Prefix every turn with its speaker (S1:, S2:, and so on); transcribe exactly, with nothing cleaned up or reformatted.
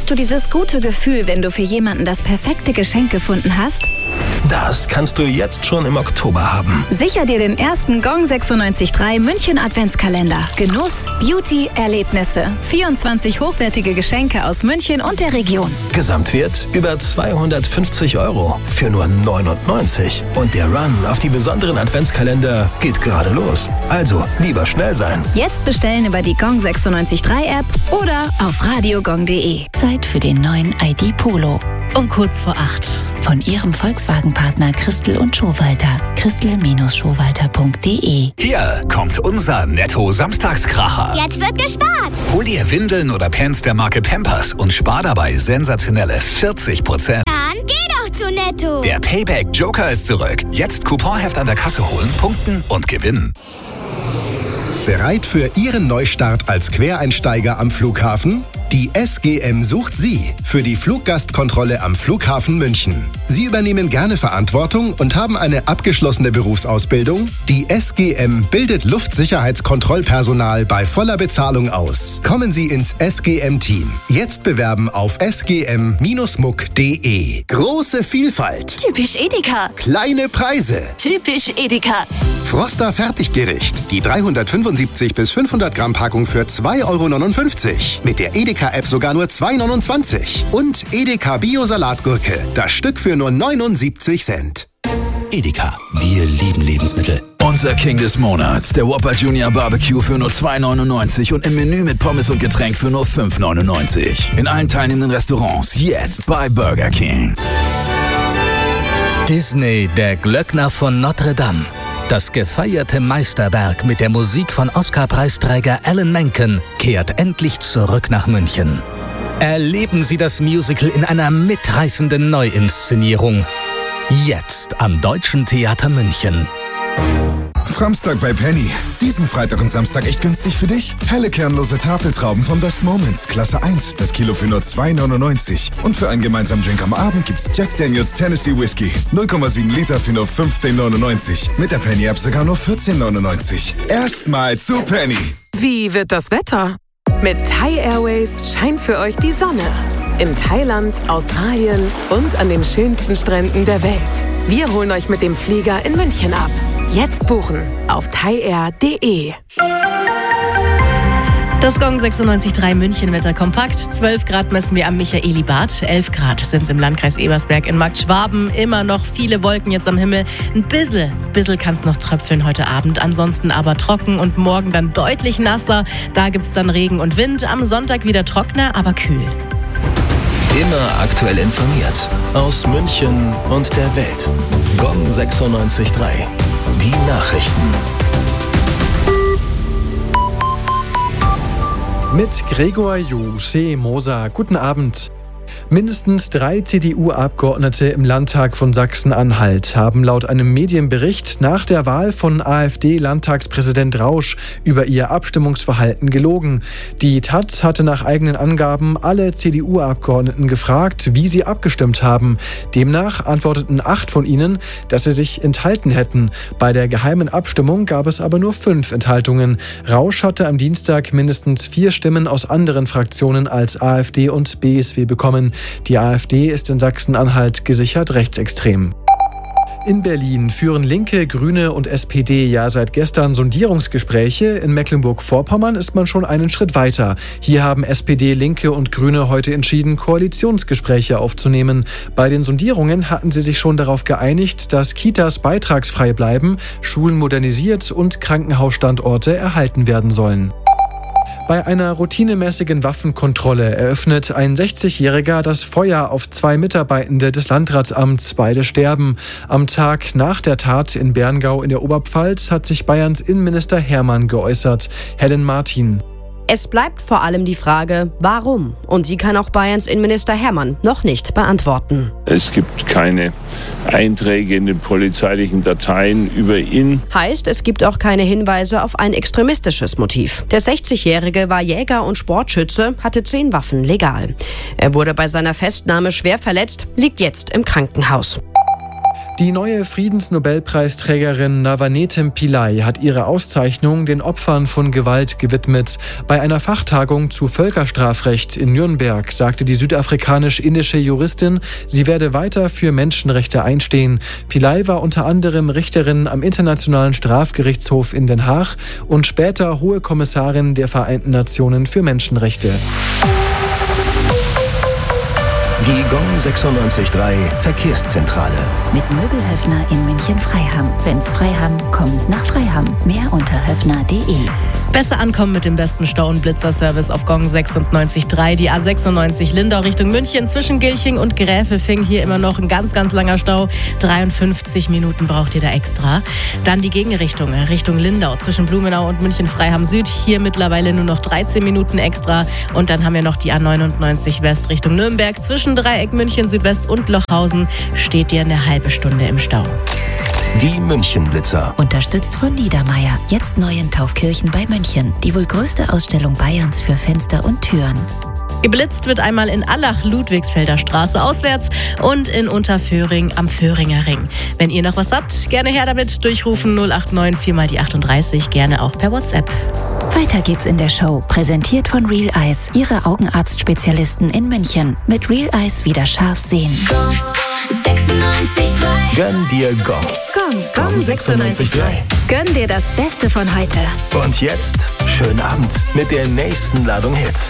S1: Kennst du dieses gute Gefühl, wenn du für jemanden das perfekte Geschenk gefunden hast?
S2: Das kannst du jetzt schon im Oktober haben.
S1: Sicher dir den ersten Gong sechsundneunzig Komma drei München Adventskalender. Genuss, Beauty, Erlebnisse. vierundzwanzig hochwertige Geschenke aus München und der Region.
S2: Gesamtwert über zweihundertfünfzig Euro für nur neunundneunzig. Und der Run auf die besonderen Adventskalender geht gerade los. Also lieber schnell sein.
S1: Jetzt bestellen über die Gong sechsundneunzig Komma drei App oder auf radiogong punkt de.
S3: Zeit für den neuen I D Polo. Um kurz vor acht. Von Ihrem Volkswagen-Partner Christel und Schowalter. Christel Schowalter punkt de.
S4: Hier kommt unser Netto-Samstagskracher.
S5: Jetzt wird gespart.
S4: Hol dir Windeln oder Pants der Marke Pampers und spar dabei sensationelle vierzig Prozent.
S5: Dann geh doch zu Netto.
S4: Der Payback Joker ist zurück. Jetzt Couponheft an der Kasse holen, punkten und gewinnen.
S6: Bereit für Ihren Neustart als Quereinsteiger am Flughafen? Die S G M sucht Sie für die Fluggastkontrolle am Flughafen München. Sie übernehmen gerne Verantwortung und haben eine abgeschlossene Berufsausbildung? Die S G M bildet Luftsicherheitskontrollpersonal bei voller Bezahlung aus. Kommen Sie ins S G M-Team. Jetzt bewerben auf s g m Bindestrich muck punkt de. Große Vielfalt.
S3: Typisch Edeka.
S6: Kleine Preise.
S3: Typisch Edeka.
S6: Froster Fertiggericht. Die dreihundertfünfundsiebzig bis fünfhundert Gramm Packung für zwei Euro neunundfünfzig. Mit der Edeka-App sogar nur zwei Euro neunundzwanzig. Und Edeka Bio-Salatgurke. Das Stück für nur neunundsiebzig Cent.
S4: Edeka, wir lieben Lebensmittel.
S7: Unser King des Monats, der Whopper Junior Barbecue für nur zwei Euro neunundneunzig und im Menü mit Pommes und Getränk für nur fünf Euro neunundneunzig. In allen teilnehmenden Restaurants jetzt bei Burger King.
S8: Disney, der Glöckner von Notre Dame. Das gefeierte Meisterwerk mit der Musik von Oscar-Preisträger Alan Menken kehrt endlich zurück nach München. Erleben Sie das Musical in einer mitreißenden Neuinszenierung. Jetzt am Deutschen Theater München.
S9: Framstag bei Penny. Diesen Freitag und Samstag echt günstig für dich. Helle kernlose Tafeltrauben vom Best Moments, Klasse eins, das Kilo für nur zwei Euro neunundneunzig. Und für einen gemeinsamen Drink am Abend gibt's Jack Daniels Tennessee Whiskey. null Komma sieben Liter für nur fünfzehn Euro neunundneunzig. Mit der Penny-App sogar nur vierzehn Euro neunundneunzig. Erstmal zu Penny.
S10: Wie wird das Wetter? Mit Thai Airways scheint für euch die Sonne. In Thailand, Australien und an den schönsten Stränden der Welt. Wir holen euch mit dem Flieger in München ab. Jetzt buchen auf thaiair punkt de.
S11: Das Gong sechsundneunzig Komma drei München-Wetter kompakt. zwölf Grad messen wir am Michaelibad. elf Grad sind es im Landkreis Ebersberg in Markt Schwaben. Immer noch viele Wolken jetzt am Himmel. Ein bisschen, bisschen kann es noch tröpfeln heute Abend. Ansonsten aber trocken und morgen dann deutlich nasser. Da gibt es dann Regen und Wind. Am Sonntag wieder trockener, aber kühl.
S2: Immer aktuell informiert. Aus München und der Welt. Gong sechsundneunzig Komma drei. Die Nachrichten.
S12: Mit Gregor Jose Moser. Guten Abend. Mindestens drei C D U-Abgeordnete im Landtag von Sachsen-Anhalt haben laut einem Medienbericht nach der Wahl von AfD-Landtagspräsident Rausch über ihr Abstimmungsverhalten gelogen. Die Taz hatte nach eigenen Angaben alle C D U-Abgeordneten gefragt, wie sie abgestimmt haben. Demnach antworteten acht von ihnen, dass sie sich enthalten hätten. Bei der geheimen Abstimmung gab es aber nur fünf Enthaltungen. Rausch hatte am Dienstag mindestens vier Stimmen aus anderen Fraktionen als AfD und B S W bekommen. Die AfD ist in Sachsen-Anhalt gesichert rechtsextrem. In Berlin führen Linke, Grüne und S P D ja seit gestern Sondierungsgespräche. In Mecklenburg-Vorpommern ist man schon einen Schritt weiter. Hier haben S P D, Linke und Grüne heute entschieden, Koalitionsgespräche aufzunehmen. Bei den Sondierungen hatten sie sich schon darauf geeinigt, dass Kitas beitragsfrei bleiben, Schulen modernisiert und Krankenhausstandorte erhalten werden sollen. Bei einer routinemäßigen Waffenkontrolle eröffnet ein sechzigjähriger das Feuer auf zwei Mitarbeitende des Landratsamts. Beide sterben. Am Tag nach der Tat in Berngau in der Oberpfalz hat sich Bayerns Innenminister Hermann geäußert. Helen Martin.
S13: Es bleibt vor allem die Frage, warum? Und die kann auch Bayerns Innenminister Hermann noch nicht beantworten.
S14: Es gibt keine Einträge in den polizeilichen Dateien über ihn.
S13: Heißt, es gibt auch keine Hinweise auf ein extremistisches Motiv. Der sechzigjährige war Jäger und Sportschütze, hatte zehn Waffen legal. Er wurde bei seiner Festnahme schwer verletzt, liegt jetzt im Krankenhaus.
S12: Die neue Friedensnobelpreisträgerin Navanetem Pillay hat ihre Auszeichnung den Opfern von Gewalt gewidmet. Bei einer Fachtagung zu Völkerstrafrecht in Nürnberg sagte die südafrikanisch-indische Juristin, sie werde weiter für Menschenrechte einstehen. Pillay war unter anderem Richterin am Internationalen Strafgerichtshof in Den Haag und später Hohe Kommissarin der Vereinten Nationen für Menschenrechte.
S2: Die Gong sechsundneunzig Komma drei Verkehrszentrale.
S3: Mit Möbelhöfner in München-Freiham. Wenn's Freiham, kommen's nach Freiham. Mehr unter höfner punkt de.
S11: Besser ankommen mit dem besten Stau- und Blitzerservice auf Gong sechsundneunzig Komma drei. Die A sechsundneunzig Lindau Richtung München zwischen Gilching und Gräfelfing. Hier immer noch ein ganz, ganz langer Stau. dreiundfünfzig Minuten braucht ihr da extra. Dann die Gegenrichtung, Richtung Lindau zwischen Blumenau und München-Freiham Süd. Hier mittlerweile nur noch dreizehn Minuten extra. Und dann haben wir noch die A neunundneunzig West Richtung Nürnberg. Zwischen Dreieck München Südwest und Lochhausen steht ihr eine halbe Stunde im Stau.
S2: Die Münchenblitzer.
S3: Unterstützt von Niedermeyer. Jetzt neu in Taufkirchen bei München. Die wohl größte Ausstellung Bayerns für Fenster und Türen.
S11: Geblitzt wird einmal in Allach, Ludwigsfelder Straße auswärts und in Unterföhring am Föhringer Ring. Wenn ihr noch was habt, gerne her damit. Durchrufen null acht neun vier mal die achtunddreißig, gerne auch per WhatsApp.
S3: Weiter geht's in der Show. Präsentiert von Real Eyes, Ihre Augenarztspezialisten in München. Mit Real Eyes wieder scharf sehen.
S2: Gong sechsundneunzig Komma drei. Gönn dir Gong.
S1: Gong, Gong
S2: sechsundneunzig Komma drei.
S1: Gönn dir das Beste von heute.
S2: Und jetzt schönen Abend mit der nächsten Ladung Hits.